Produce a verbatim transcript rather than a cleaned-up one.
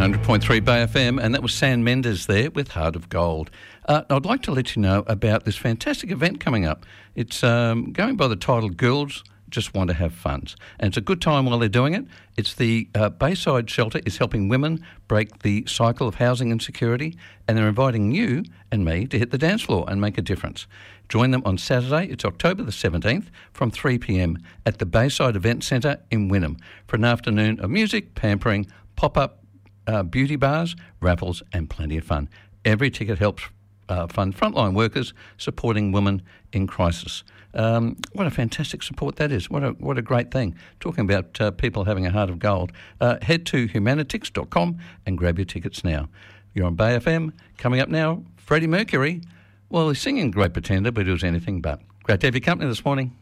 hundred point three Bay F M, and that was Sam Mendes there with Heart of Gold. Uh, I'd like to let you know about this fantastic event coming up. It's um, going by the title Girls Just Want to Have Funds, and it's a good time while they're doing it. It's the uh, Bayside Shelter is helping women break the cycle of housing insecurity, and they're inviting you and me to hit the dance floor and make a difference. Join them on Saturday, it's October the seventeenth, from three p.m. at the Bayside Event Centre in Wynnum for an afternoon of music, pampering, pop-up uh, beauty bars, raffles and plenty of fun. Every ticket helps uh, fund frontline workers supporting women in crisis. Um, what a fantastic support that is. What a what a great thing. Talking about uh, people having a heart of gold. Uh, head to humanitix dot com and grab your tickets now. You're on Bay F M. Coming up now, Freddie Mercury. Well, he's singing Great Pretender, but it was anything but. Great to have your company this morning.